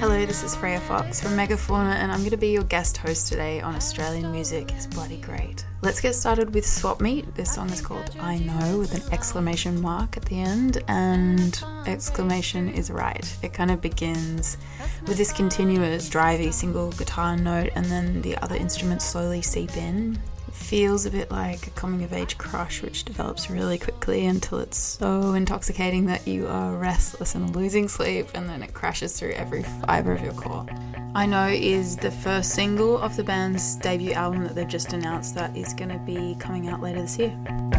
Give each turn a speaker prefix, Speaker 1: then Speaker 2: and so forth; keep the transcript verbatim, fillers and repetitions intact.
Speaker 1: Hello, this is Freya Fox from Megafauna, and I'm going to be your guest host today on Australian Music is Bloody Great. Let's get started with Swap Meet. This song is called I Know with an exclamation mark at the end, and exclamation is right. It kind of begins with this continuous drivey single guitar note, and then the other instruments slowly seep in. Feels a bit like a coming-of-age crush which develops really quickly until it's so intoxicating that you are restless and losing sleep, and then it crashes through every fibre of your core. I Know is the first single of the band's debut album that they've just announced that is going to be coming out later this year.